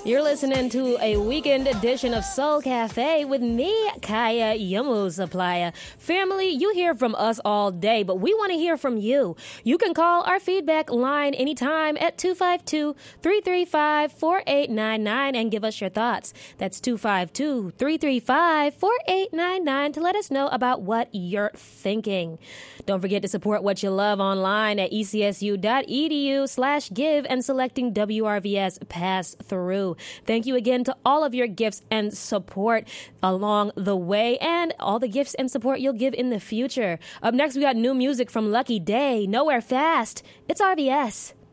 You're listening to a weekend edition of Soul Cafe with me, Kaya Yamu Supplier. Family, you hear from us all day, but we want to hear from you. You can call our feedback line anytime at 252-335-4899 and give us your thoughts. That's 252-335-4899 to let us know about what you're thinking. Don't forget to support what you love online at ecsu.edu/give and selecting WRVS Pass Through. Thank you again to all of your gifts and support along the way and all the gifts and support you'll give in the future. Up next, we got new music from Lucky Day, Nowhere Fast. It's RVS.